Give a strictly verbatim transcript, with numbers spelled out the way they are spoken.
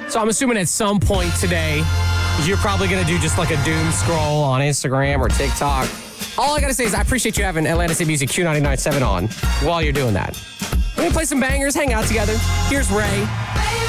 So I'm assuming at some point today, you're probably going to do just like a doom scroll on Instagram or TikTok. All I got to say is I appreciate you having Atlanta City Music Q ninety-nine point seven on while you're doing that. Let me play some bangers, hang out together. Here's Ray.